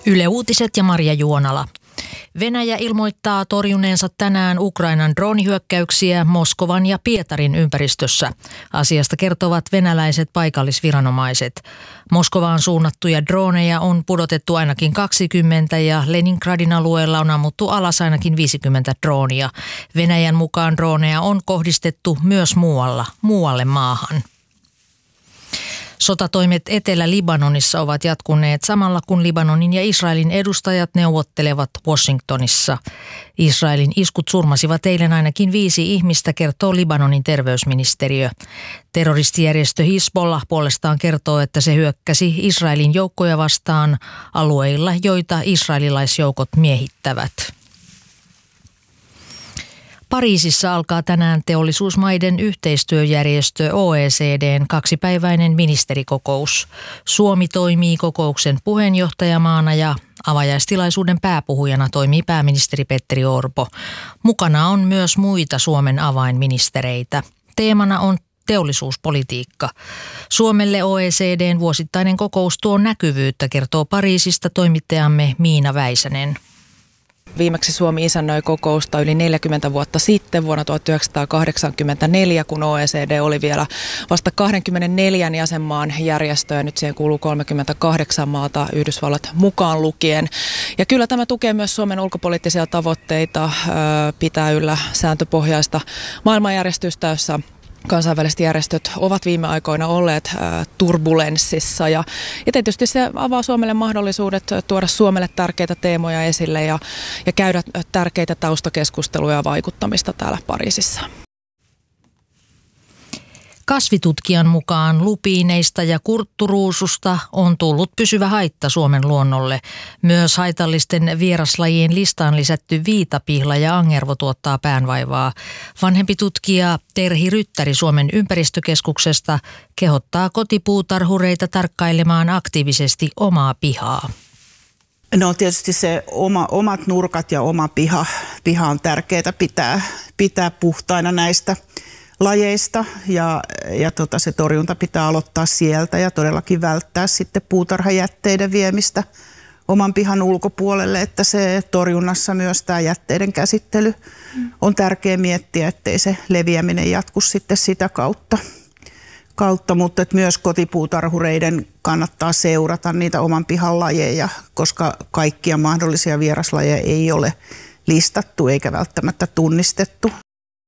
Yle Uutiset ja Marja Juonala. Venäjä ilmoittaa torjuneensa tänään Ukrainan droonihyökkäyksiä Moskovan ja Pietarin ympäristössä. Asiasta kertovat venäläiset paikallisviranomaiset. Moskovaan suunnattuja drooneja on pudotettu ainakin 20 ja Leningradin alueella on ammuttu alas ainakin 50 droonia. Venäjän mukaan drooneja on kohdistettu myös muualle maahan. Sotatoimet Etelä-Libanonissa ovat jatkuneet samalla kun Libanonin ja Israelin edustajat neuvottelevat Washingtonissa. Israelin iskut surmasivat eilen ainakin 5 ihmistä, kertoo Libanonin terveysministeriö. Terroristijärjestö Hizbollah puolestaan kertoo, että se hyökkäsi Israelin joukkoja vastaan alueilla, joita israelilaisjoukot miehittävät. Pariisissa alkaa tänään teollisuusmaiden yhteistyöjärjestö OECD:n 2-päiväinen ministerikokous. Suomi toimii kokouksen puheenjohtajamaana ja avajaistilaisuuden pääpuhujana toimii pääministeri Petteri Orpo. Mukana on myös muita Suomen avainministereitä. Teemana on teollisuuspolitiikka. Suomelle OECD:n vuosittainen kokous tuo näkyvyyttä, kertoo Pariisista toimittajamme Miina Väisänen. Viimeksi Suomi isännöi kokousta yli 40 vuotta sitten vuonna 1984, kun OECD oli vielä vasta 24 jäsenmaan järjestö ja nyt siihen kuuluu 38 maata, Yhdysvallat mukaan lukien. Ja kyllä tämä tukee myös Suomen ulkopoliittisia tavoitteita, pitää yllä sääntöpohjaista maailmanjärjestystä, jossa kansainväliset järjestöt ovat viime aikoina olleet turbulenssissa ja tietysti se avaa Suomelle mahdollisuudet tuoda Suomelle tärkeitä teemoja esille ja käydä tärkeitä taustakeskusteluja ja vaikuttamista täällä Pariisissa. Kasvitutkijan mukaan lupiineista ja kurtturuususta on tullut pysyvä haitta Suomen luonnolle. Myös haitallisten vieraslajien listaan lisätty viitapihla ja angervo tuottaa päänvaivaa. Vanhempi tutkija Terhi Ryttäri Suomen ympäristökeskuksesta kehottaa kotipuutarhureita tarkkailemaan aktiivisesti omaa pihaa. No tietysti se omat nurkat ja oma piha on tärkeää pitää puhtaina näistä lajeista ja se torjunta pitää aloittaa sieltä ja todellakin välttää sitten puutarhajätteiden viemistä oman pihan ulkopuolelle, että se torjunnassa myös tämä jätteiden käsittely on tärkeää miettiä, ettei se leviäminen jatku sitten sitä kautta, mutta että myös kotipuutarhureiden kannattaa seurata niitä oman pihan lajeja, koska kaikkia mahdollisia vieraslajeja ei ole listattu eikä välttämättä tunnistettu